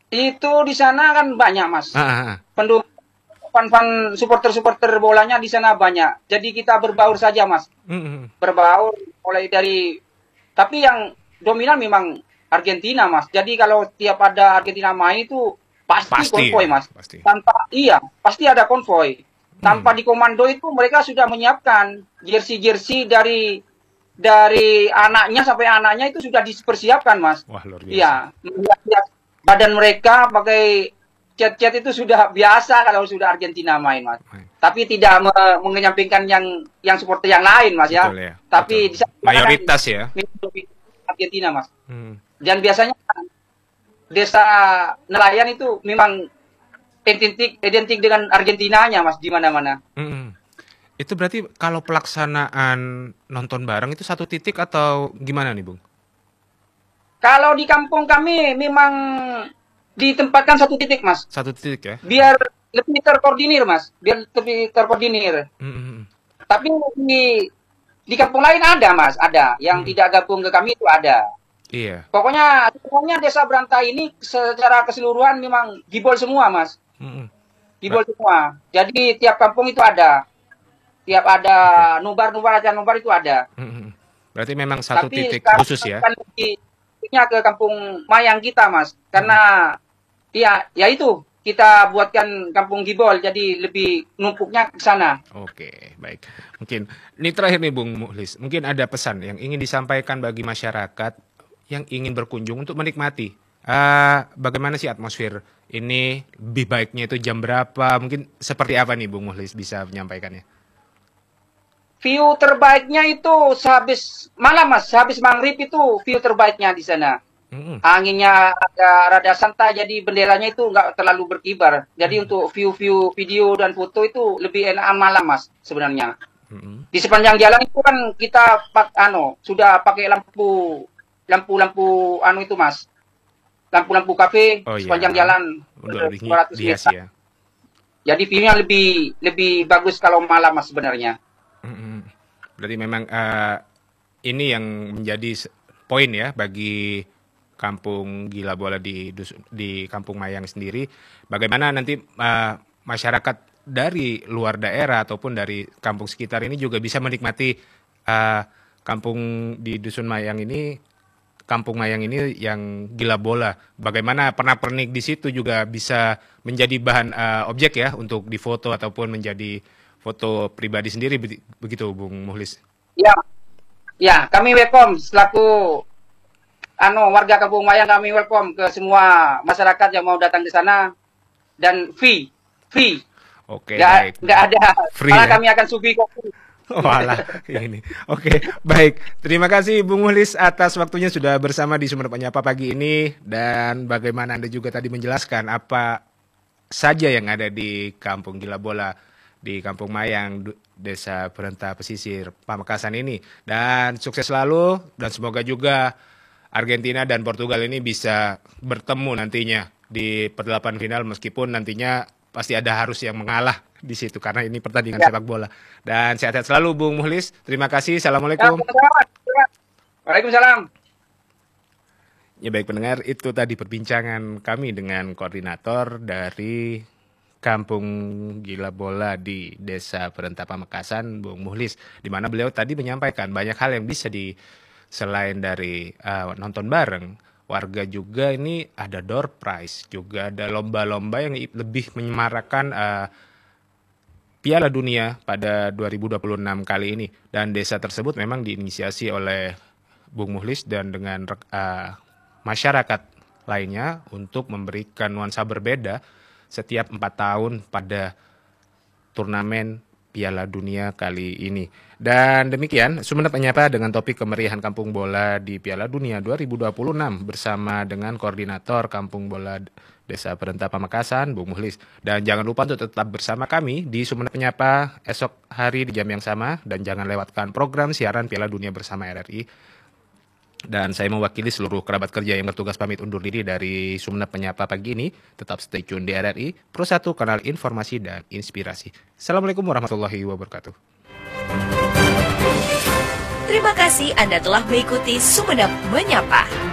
Itu di sana kan banyak, Mas. Ah, ah, ah. Pendukung fan-fan supporter-supporter bolanya di sana banyak. Jadi kita berbaur saja, Mas. Mm-mm. Berbaur mulai dari tapi yang dominan memang Argentina, Mas. Jadi kalau tiap ada Argentina main itu pasti Pasti konvoy, ya, Mas. pasti. Pasti ada konvoy. Tanpa Mm. dikomando itu mereka sudah menyiapkan jersey-jersey dari anaknya sampai anaknya itu sudah dipersiapkan, Mas. Wah, luar biasa. Iya, melihat badan mereka pakai cat-cat itu sudah biasa kalau sudah Argentina main, Mas. Main. Tapi tidak mengenyampingkan yang seperti yang lain, Mas ya. Betul ya. Tapi Betul. di sana kan Mayoritas ya. Argentina, Mas. Hmm. Dan biasanya desa nelayan itu memang identik dengan Argentinanya, Mas, di mana-mana. Mm-mm. Itu berarti kalau pelaksanaan nonton bareng itu satu titik atau gimana nih, Bung? Kalau di kampung kami memang ditempatkan satu titik, Mas. Satu titik ya? Biar lebih terkoordinir, Mas. Biar lebih terkoordinir. Mm-mm. Tapi di kampung lain ada, Mas, ada. Yang Mm. tidak gabung ke kami itu ada. Iya. Pokoknya desa Berantai ini secara keseluruhan memang gibol semua, Mas. Mm-mm. Gibol semua. Jadi tiap kampung itu ada. Tiap ada Oke. nubar-nubar, acara nubar itu ada. Mm-mm. Berarti memang satu Tapi titik sekarang khusus ya? kan lebihnya ke kampung Mayang kita, Mas. Karena ya itu kita buatkan kampung gibol, jadi lebih numpuknya ke sana. Oke, baik. Mungkin ini terakhir nih Bung Muhlis. Mungkin ada pesan yang ingin disampaikan bagi masyarakat yang ingin berkunjung untuk menikmati. Bagaimana sih atmosfer ini? Lebih baiknya itu jam berapa? Mungkin seperti apa nih Bung Muhlis bisa menyampaikannya? View terbaiknya itu sehabis malam, Mas. Sehabis maghrib itu view terbaiknya di sana. Mm-mm. Anginnya agak rada santai, jadi benderanya itu nggak terlalu berkibar. Jadi untuk view-view video dan foto itu lebih enak malam, Mas, sebenarnya. Mm-mm. Di sepanjang jalan itu kan kita sudah pakai lampu itu, Mas. Lampu-lampu kafe Oh sepanjang ya, jalan udah lebih 200 dihiasi meter. ya. Jadi view-nya lebih bagus kalau malam, Mas, sebenarnya. Mm-mm. Berarti memang ini yang menjadi poin ya bagi Kampung Gila Bola di Kampung Mayang sendiri. Bagaimana nanti masyarakat dari luar daerah ataupun dari kampung sekitar ini juga bisa menikmati kampung di Dusun Mayang ini, Kampung Mayang ini yang Gila Bola. Bagaimana pernak-pernik di situ juga bisa menjadi bahan objek ya untuk difoto ataupun menjadi foto pribadi sendiri, begitu Bung Muhlis. Ya, ya, kami welcome selaku warga Kampung Mayang, kami welcome ke semua masyarakat yang mau datang di sana dan free. Oke, baik. Nggak ada. Free Malah ya. kami akan sugi kopi. Walah, ini. Oke, baik. Terima kasih Bung Muhlis atas waktunya sudah bersama di Sumber Penyapa pagi ini dan bagaimana Anda juga tadi menjelaskan apa saja yang ada di Kampung Gila Bola di Kampung Mayang, Desa Berenta Pesisir, Pamekasan ini. Dan sukses selalu dan semoga juga Argentina dan Portugal ini bisa bertemu nantinya di perdelapan final meskipun nantinya pasti ada harus yang mengalah di situ karena ini pertandingan Ya. sepak bola. Dan sehat-sehat selalu Bung Muhlis. Terima kasih. Ya, Assalamualaikum. Waalaikumsalam. Ya baik pendengar, itu tadi perbincangan kami dengan koordinator dari Kampung Gila Bola di Desa Berenta Pamekasan, Bung Muhlis, di mana beliau tadi menyampaikan banyak hal yang bisa selain dari nonton bareng, warga juga ini ada door prize, juga ada lomba-lomba yang lebih menyemarakan Piala Dunia pada 2026 kali ini. Dan desa tersebut memang diinisiasi oleh Bung Muhlis dan dengan masyarakat lainnya untuk memberikan nuansa berbeda setiap 4 tahun pada turnamen Piala Dunia kali ini. Dan demikian Sumenep Menyapa dengan topik kemeriahan Kampung Bola di Piala Dunia 2026 bersama dengan koordinator Kampung Bola Desa Berenta Pamekasan, Bung Muhlis. Dan jangan lupa untuk tetap bersama kami di Sumenep Menyapa esok hari di jam yang sama dan jangan lewatkan program siaran Piala Dunia bersama RRI. Dan saya mewakili seluruh kerabat kerja yang bertugas pamit undur diri dari Sumenep Menyapa pagi ini. Tetap stay tune di RRI, Pro 1 kanal informasi dan inspirasi. Assalamualaikum warahmatullahi wabarakatuh. Terima kasih Anda telah mengikuti Sumenep Menyapa.